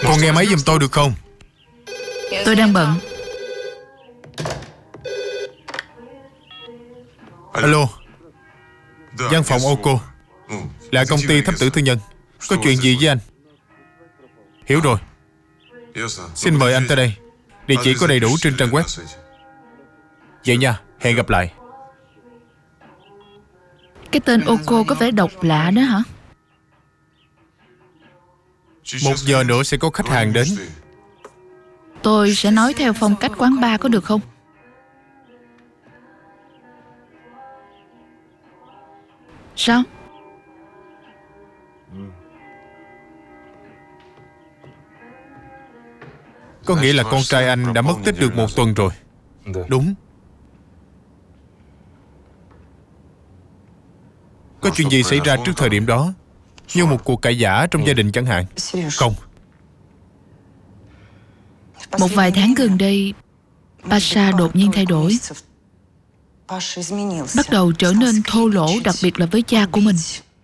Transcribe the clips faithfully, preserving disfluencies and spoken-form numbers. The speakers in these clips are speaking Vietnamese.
Con nghe máy giùm tôi được không? Tôi đang bận. Alo. Văn phòng ô cô. Là công ty thám tử tư nhân. Có chuyện gì với anh? Hiểu rồi. Xin mời anh tới đây. Địa chỉ có đầy đủ trên trang web. Vậy nha, hẹn gặp lại. Cái tên Oko có vẻ độc lạ đó hả? Một giờ nữa sẽ có khách hàng đến. Tôi sẽ nói theo phong cách quán bar có được không? Sao? Có nghĩa là con trai anh đã mất tích được một tuần rồi. Đúng. Có chuyện gì xảy ra trước thời điểm đó? Như một cuộc cãi vã trong gia đình chẳng hạn. Không. Một vài tháng gần đây, Pasha đột nhiên thay đổi. Bắt đầu trở nên thô lỗ, đặc biệt là với cha của mình.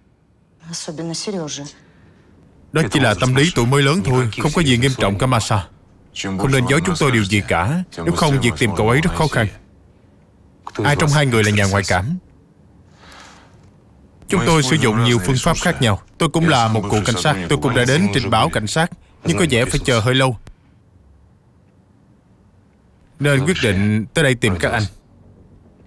Đó chỉ là tâm lý tuổi mới lớn thôi. Không có gì nghiêm trọng cả Masa. Không nên giấu chúng tôi điều gì cả. Nếu không, việc tìm cậu ấy rất khó khăn. Ai trong hai người là nhà ngoại cảm? Chúng tôi sử dụng nhiều phương pháp khác nhau. Tôi cũng là một cựu cảnh sát. Tôi cũng đã đến trình báo cảnh sát, nhưng có vẻ phải chờ hơi lâu, nên quyết định tới đây tìm các anh.